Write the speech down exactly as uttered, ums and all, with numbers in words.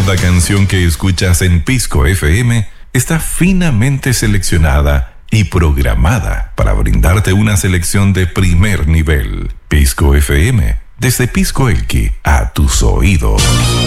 Cada canción que escuchas en Pisco F M está finamente seleccionada y programada para brindarte una selección de primer nivel. Pisco F M, desde Pisco Elqui a tus oídos.